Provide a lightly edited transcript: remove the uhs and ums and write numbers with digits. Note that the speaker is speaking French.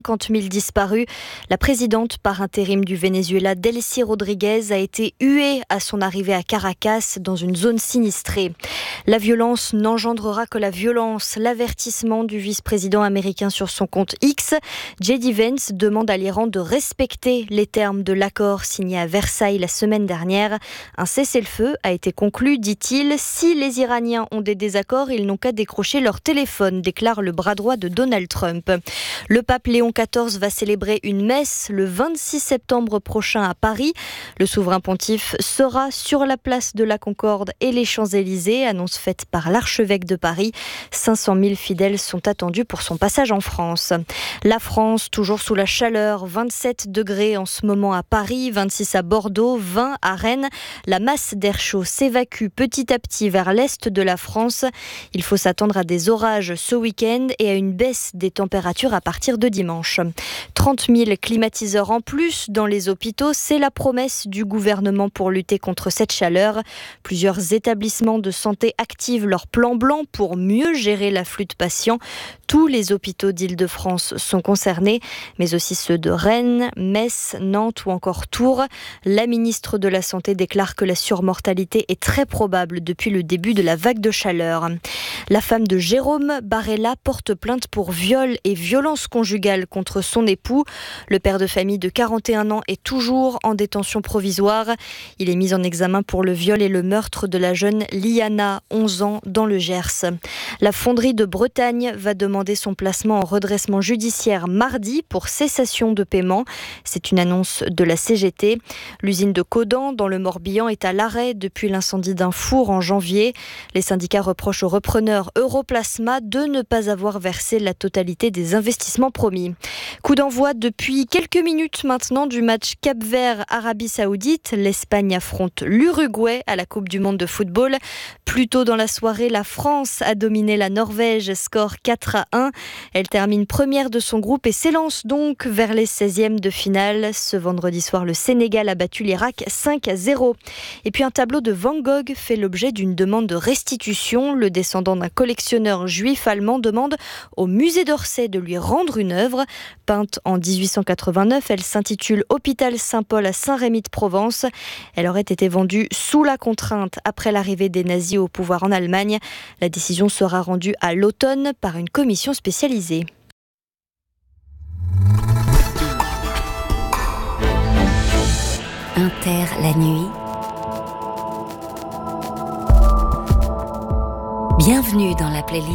50 000 disparus. La présidente par intérim du Venezuela, Delcy Rodríguez, a été huée à son arrivée à Caracas, dans une zone sinistrée. La violence n'engendrera que la violence. L'avertissement du vice-président américain sur son compte X. J.D. Vance demande à l'Iran de respecter les termes de l'accord signé à Versailles la semaine dernière. Un cessez-le-feu a été conclu, dit-il. Si les Iraniens ont des désaccords, ils n'ont qu'à décrocher leur téléphone, déclare le bras droit de Donald Trump. Le pape Léon XIV va célébrer une messe le 26 septembre prochain à Paris. Le souverain pontife sera sur la place de la Concorde et les Champs-Élysées, annonce faite par l'archevêque de Paris. 500 000 fidèles sont attendus pour son passage en France. La France, toujours sous la chaleur, 27 degrés en ce moment à Paris, 26 à Bordeaux, 20 à Rennes. La masse d'air chaud s'évacue petit à petit vers l'est de la France. Il faut s'attendre à des orages ce week-end et à une baisse des températures à partir de dimanche. 30 000 climatiseurs en plus dans les hôpitaux, c'est la promesse du gouvernement pour lutter contre cette chaleur. Plusieurs établissements de santé activent leur plan blanc pour mieux gérer l'afflux de patients. Tous les hôpitaux d'Île-de-France sont concernés, mais aussi ceux de Rennes, Metz, Nantes ou encore Tours. La ministre de la Santé déclare que la surmortalité est très probable depuis le début de la vague de chaleur. La femme de Jérôme Barella porte plainte pour viol et violence conjugale contre son époux. Le père de famille de 41 ans est toujours en détention provisoire. Il est mis en examen pour le viol et le meurtre de la jeune Liana, 11 ans, dans le Gers. La fonderie de Bretagne va demander son placement en redressement judiciaire mardi pour cessation de paiement. C'est une annonce de la CGT. L'usine de Caudan, dans le Morbihan, est à l'arrêt depuis l'incendie d'un four en janvier. Les syndicats reprochent au repreneur Europlasma de ne pas avoir versé la totalité des investissements promis. Coup d'envoi depuis quelques minutes maintenant du match Cap-Vert-Arabie Saoudite. L'Espagne affronte l'Uruguay à la Coupe du Monde de football. Plus tôt dans la soirée, la France a dominé la Norvège, score 4-1. Elle termine première de son groupe et s'élance donc vers les 16e de finale. Ce vendredi soir, le Sénégal a battu l'Irak 5-0. Et puis un tableau de Van Gogh fait l'objet d'une demande de restitution. Le descendant d'un collectionneur juif allemand demande au musée d'Orsay de lui rendre une œuvre. Peinte en 1889, elle s'intitule Hôpital Saint-Paul à Saint-Rémy-de-Provence. Elle aurait été vendue sous la contrainte après l'arrivée des nazis au pouvoir en Allemagne. La décision sera rendue à l'automne par une commission spécialisée. Inter la nuit. Bienvenue dans la playlist